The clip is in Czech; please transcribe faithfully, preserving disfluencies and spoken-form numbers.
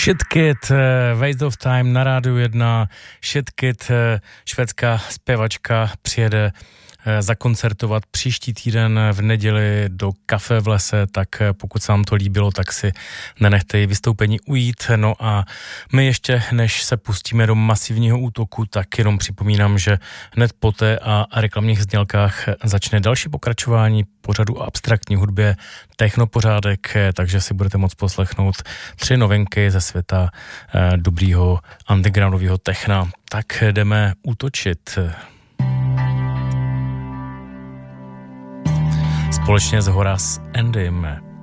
Shitkid, Waste of Time na Rádiu jedna. Shitkid, švédská zpěvačka, přijede zakoncertovat příští týden v neděli do Kafe v lese, tak pokud se vám to líbilo, tak si nenechte její vystoupení ujít. No a my ještě, než se pustíme do masivního útoku, tak jenom připomínám, že hned poté a reklamních znělkách začne další pokračování pořadu o abstraktní hudbě Technopořádek, takže si budete moct poslechnout tři novinky ze světa dobrýho undergroundového techna. Tak jdeme útočit. Společně s Horace Endym